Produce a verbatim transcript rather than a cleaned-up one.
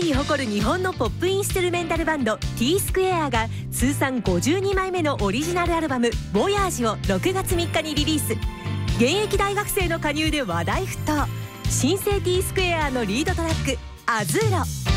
に誇る日本のポップインストゥルメンタルバンド T スクエアが通算ごじゅうにまいめのオリジナルアルバム「ボヤージ」をろくがつみっかにリリース。現役大学生の加入で話題沸騰。新生 T スクエアのリードトラック「アズーロ」。